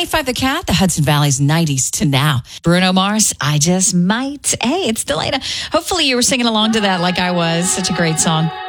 98.5 The Cat, the Hudson Valley's 90s to now. Bruno Mars, I Just Might. Hey, it's Delana. Hopefully you were singing along to that like I was. Such a great song.